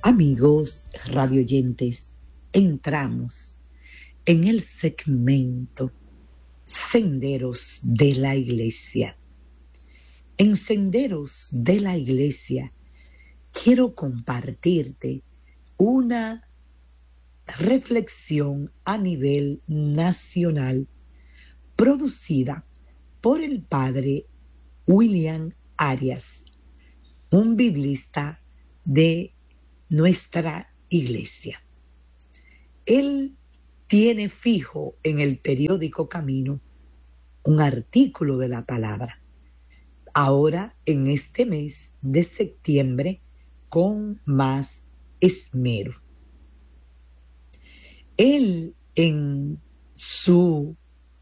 Amigos radioyentes, entramos en el segmento Senderos de la Iglesia. En Senderos de la Iglesia quiero compartirte una reflexión a nivel nacional producida por el padre William Arias, un biblista de nuestra iglesia. Él tiene fijo en el periódico Camino un artículo de la palabra. Ahora, en este mes de septiembre, con más esmero. Él en su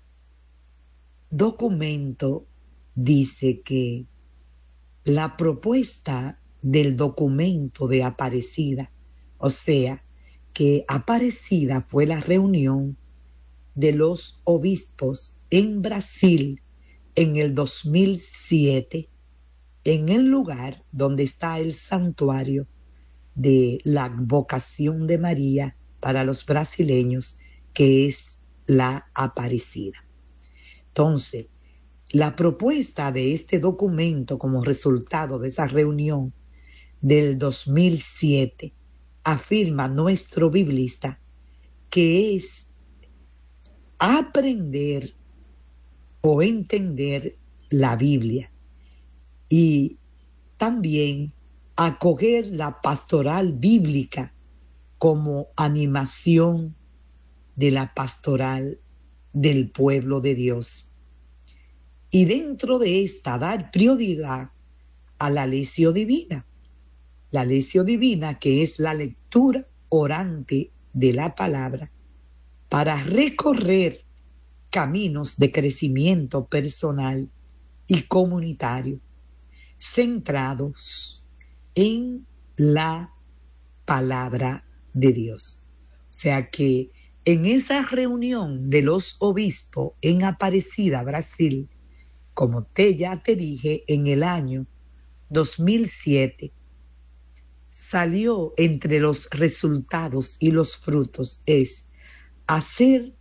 documento dice que la propuesta del documento de Aparecida, o sea, que Aparecida fue la reunión de los obispos en Brasil en el 2007, en el lugar donde está el santuario de la vocación de María para los brasileños, que es la Aparecida. Entonces, la propuesta de este documento como resultado de esa reunión del 2007 afirma nuestro biblista que es aprender o entender la Biblia y también acoger la pastoral bíblica como animación de la pastoral del pueblo de Dios. Y dentro de esta dar prioridad a la lección divina. La lección divina, que es la lectura orante de la palabra, para recorrer caminos de crecimiento personal y comunitario, centrados en la palabra de Dios. O sea que en esa reunión de los obispos en Aparecida, Brasil, como ya te dije, en el año 2007, salió entre los resultados y los frutos es hacer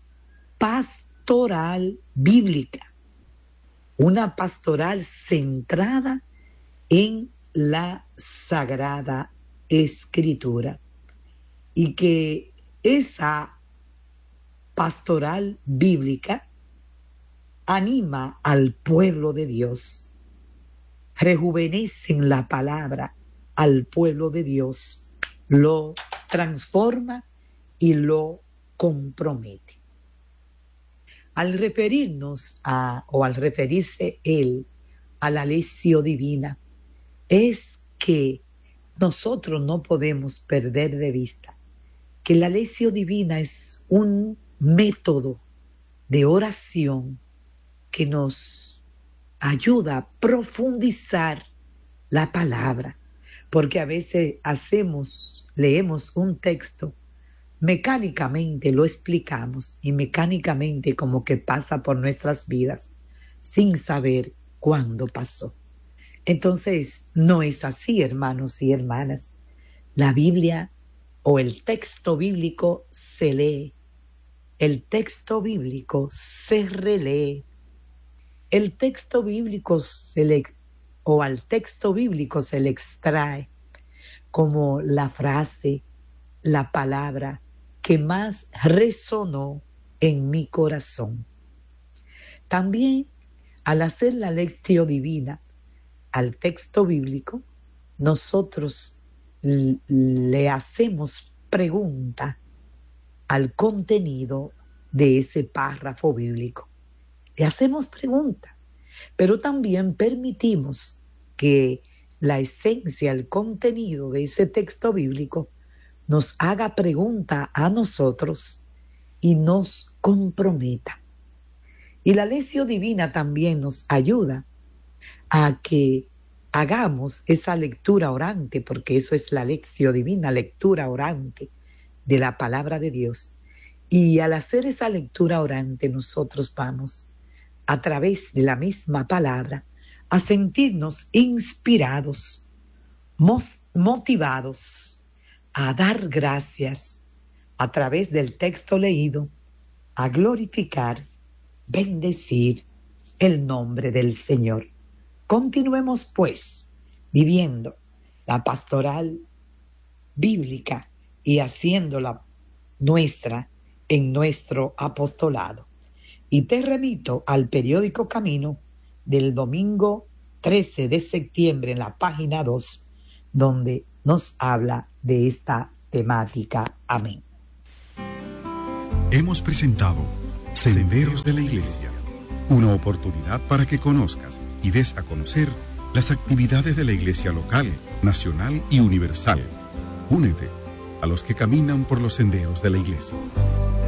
pastoral bíblica, una pastoral centrada en la Sagrada Escritura, y que esa pastoral bíblica anima al pueblo de Dios, rejuvenece en la palabra al pueblo de Dios, lo transforma y lo compromete. Al referirnos al referirse él a la lección divina, es que nosotros no podemos perder de vista que la lección divina es un método de oración que nos ayuda a profundizar la palabra, porque a veces leemos un texto, mecánicamente lo explicamos y mecánicamente como que pasa por nuestras vidas sin saber cuándo pasó. Entonces, no es así, hermanos y hermanas. La Biblia o el texto bíblico se lee, el texto bíblico se relee, el texto bíblico al texto bíblico se le extrae como la frase, la palabra que más resonó en mi corazón. También, al hacer la lección divina al texto bíblico, nosotros le hacemos pregunta al contenido de ese párrafo bíblico. Le hacemos pregunta, pero también permitimos que la esencia, el contenido de ese texto bíblico nos haga pregunta a nosotros y nos comprometa. Y la lección divina también nos ayuda a que hagamos esa lectura orante, porque eso es la lección divina, lectura orante de la palabra de Dios. Y al hacer esa lectura orante, nosotros vamos a través de la misma palabra a sentirnos inspirados, motivados a dar gracias a través del texto leído, a glorificar, bendecir el nombre del Señor. Continuemos pues viviendo la pastoral bíblica y haciéndola nuestra en nuestro apostolado. Y te remito al periódico Camino del domingo 13 de septiembre en la página 2, donde nos habla de esta temática. Amén. Hemos presentado Senderos de la Iglesia, una oportunidad para que conozcas y des a conocer las actividades de la Iglesia local, nacional y universal. Únete a los que caminan por los senderos de la Iglesia.